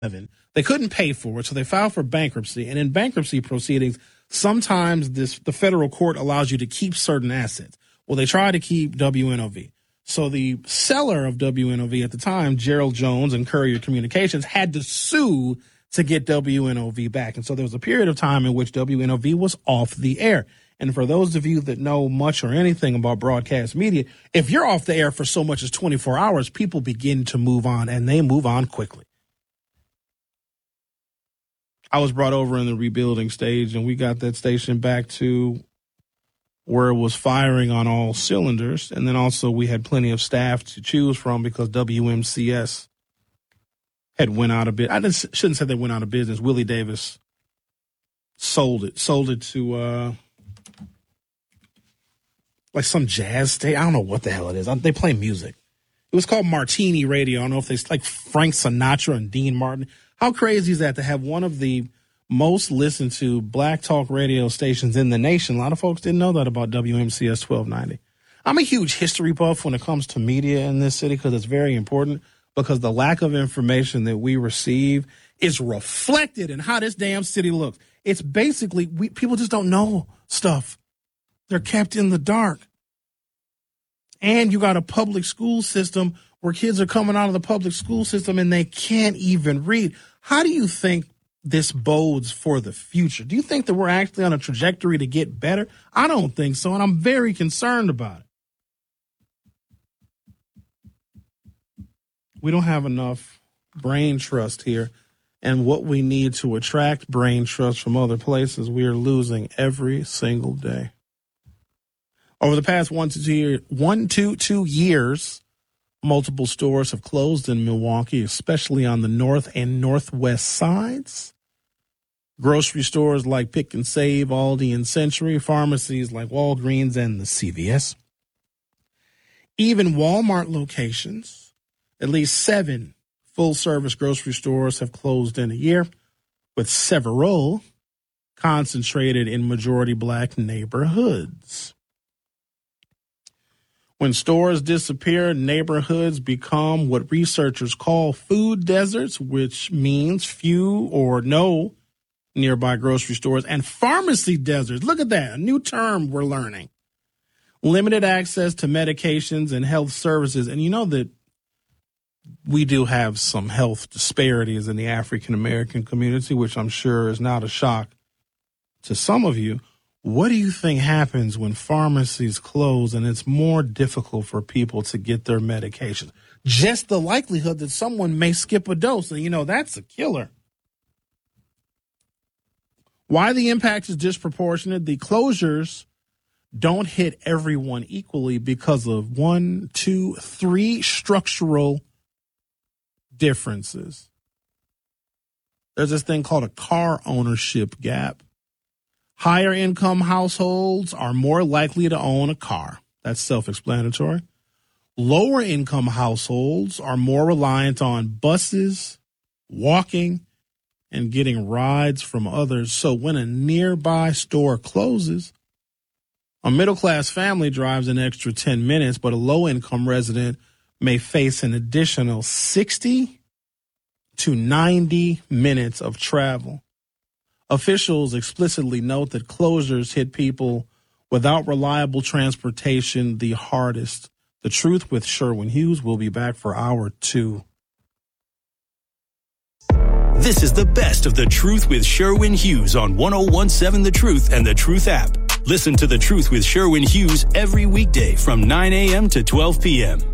They couldn't pay for it, so they filed for bankruptcy. And in bankruptcy proceedings, sometimes the federal court allows you to keep certain assets. Well, they tried to keep WNOV. So the seller of WNOV at the time, Gerald Jones and Courier Communications, had to sue to get WNOV back. And so there was a period of time in which WNOV was off the air. And for those of you that know much or anything about broadcast media, if you're off the air for so much as 24 hours, people begin to move on, and they move on quickly. I was brought over in the rebuilding stage, and we got that station back to where it was firing on all cylinders. And then also we had plenty of staff to choose from because WMCS had went out of business. I shouldn't say they went out of business. Willie Davis sold it to like some jazz station. I don't know what the hell it is. They play music. It was called Martini Radio. I don't know if they like Frank Sinatra and Dean Martin. How crazy is that to have one of the most listened to black talk radio stations in the nation? A lot of folks didn't know that about WMCS 1290. I'm a huge history buff when it comes to media in this city because it's very important, because the lack of information that we receive is reflected in how this damn city looks. It's basically, people just don't know stuff. They're kept in the dark. And you got a public school system where kids are coming out of the public school system and they can't even read. How do you think this bodes for the future? Do you think that we're actually on a trajectory to get better? I don't think so, and I'm very concerned about it. We don't have enough brain trust here, and what we need to attract brain trust from other places, we are losing every single day. Over the past 1 to 2 years, multiple stores have closed in Milwaukee, especially on the north and northwest sides. Grocery stores like Pick and Save, Aldi, and Century, pharmacies like Walgreens and the CVS. Even Walmart locations, at least 7 full-service grocery stores have closed in a year, with several concentrated in majority black neighborhoods. When stores disappear, neighborhoods become what researchers call food deserts, which means few or no nearby grocery stores, and pharmacy deserts. Look at that, a new term we're learning. Limited access to medications and health services. And you know that we do have some health disparities in the African-American community, which I'm sure is not a shock to some of you. What do you think happens when pharmacies close and it's more difficult for people to get their medications? Just the likelihood that someone may skip a dose, and that's a killer. Why the impact is disproportionate? The closures don't hit everyone equally because of 1, 2, 3 structural differences. There's this thing called a car ownership gap. Higher income households are more likely to own a car. That's self-explanatory. Lower income households are more reliant on buses, walking, and getting rides from others. So when a nearby store closes, a middle-class family drives an extra 10 minutes, but a low-income resident may face an additional 60 to 90 minutes of travel. Officials explicitly note that closures hit people without reliable transportation the hardest. The Truth with Sherwin Hughes will be back for hour 2. This is the best of The Truth with Sherwin Hughes on 101.7 The Truth and The Truth app. Listen to The Truth with Sherwin Hughes every weekday from 9 a.m. to 12 p.m.